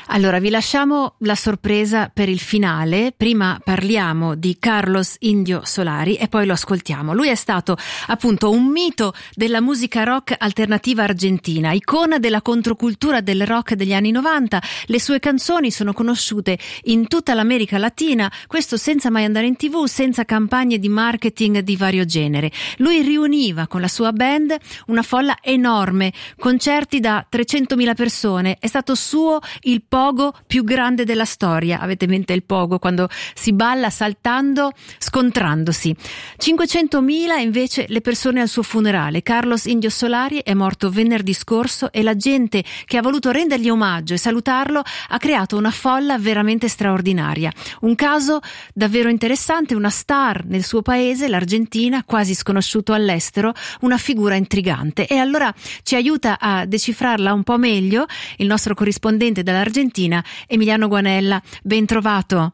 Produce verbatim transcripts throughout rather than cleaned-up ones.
Allora, vi lasciamo la sorpresa per il finale. Prima parliamo di Carlos Indio Solari e poi lo ascoltiamo. Lui è stato appunto un mito della musica rock alternativa argentina, icona della controcultura del rock degli anni novanta. Le sue canzoni sono conosciute in tutta l'America Latina, questo senza mai andare in tivù, senza campagne di marketing di vario genere. Lui riuniva con la sua band una folla enorme, concerti da trecentomila persone. È stato suo il pogo più grande della storia. Avete in mente il pogo, quando si balla saltando, scontrandosi. cinquecentomila invece le persone al suo funerale. Carlos Indio Solari è morto venerdì scorso e la gente che ha voluto rendergli omaggio e salutarlo ha creato una folla veramente straordinaria. Un caso davvero interessante, una star nel suo paese, l'Argentina, quasi sconosciuto all'estero, una figura intrigante. E allora ci aiuta a decifrarla un po' meglio il nostro corrispondente dall'Argentina, Emiliano Guanella. Ben trovato.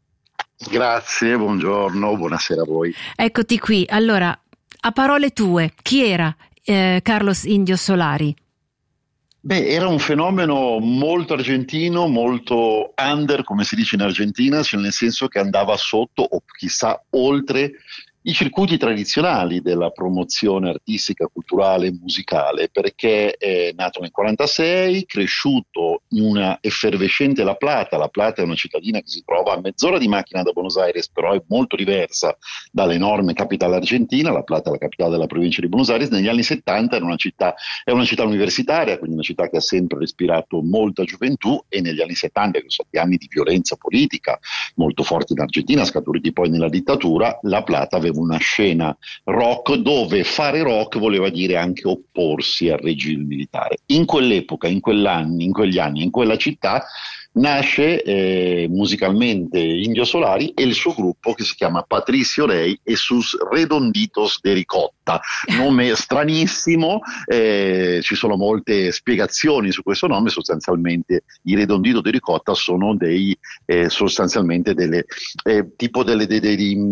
Grazie, buongiorno, buonasera a voi. Eccoti qui. Allora, a parole tue, chi era eh, Carlos Indio Solari? Beh, era un fenomeno molto argentino, molto under, come si dice in Argentina, cioè nel senso che andava sotto o chissà oltre i circuiti tradizionali della promozione artistica, culturale e musicale, perché è nato nel quarantasei, cresciuto in una effervescente La Plata. La Plata è una cittadina che si trova a mezz'ora di macchina da Buenos Aires, però è molto diversa dall'enorme capitale argentina. La Plata è la capitale della provincia di Buenos Aires. Negli anni settanta era una città, è una città universitaria, quindi una città che ha sempre respirato molta gioventù, e negli anni settanta, che sono stati anni di violenza politica molto forte in Argentina, scaturiti poi nella dittatura, La Plata aveva una scena rock dove fare rock voleva dire anche opporsi al regime militare. In quell'epoca, in quell'anni, in quegli anni, in quella città nasce eh, musicalmente Indio Solari e il suo gruppo, che si chiama Patricio Rey e sus Redonditos de Ricotta, nome stranissimo, eh, ci sono molte spiegazioni su questo nome. Sostanzialmente i Redonditos de Ricotta sono dei eh, sostanzialmente delle eh, tipo delle, dei, dei, dei,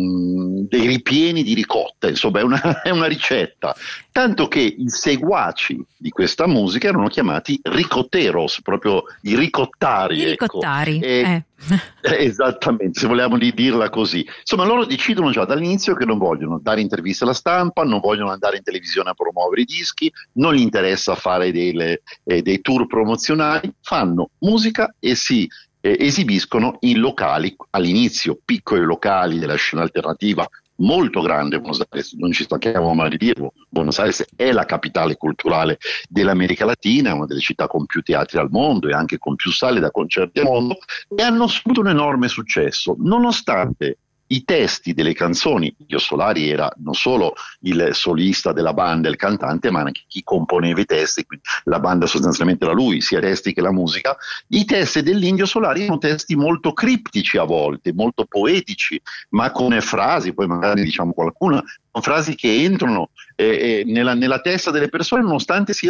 dei ripieni di ricotta, insomma è una, è una ricetta, tanto che i seguaci di questa musica erano chiamati ricotteros, proprio i ricottari. I ricottari, ecco. eh. eh, esattamente, se vogliamo di dirla così. Insomma, loro decidono già dall'inizio che non vogliono dare interviste alla stampa, non vogliono andare in televisione a promuovere i dischi, non gli interessa fare delle, eh, dei tour promozionali, fanno musica e si eh, esibiscono in locali, all'inizio piccoli locali della scena alternativa, molto grande. Buenos Aires, non ci stanchiamo mai di dirlo, Buenos Aires è la capitale culturale dell'America Latina, è una delle città con più teatri al mondo e anche con più sale da concerti al mondo, e hanno avuto un enorme successo, nonostante i testi delle canzoni. Indio Solari era non solo il solista della banda, il cantante, ma anche chi componeva i testi, quindi la banda sostanzialmente era lui, sia i testi che la musica. I testi dell'Indio Solari erano testi molto criptici a volte, molto poetici, ma con frasi, poi magari diciamo qualcuna, con frasi che entrano eh, eh, nella, nella testa delle persone, nonostante sia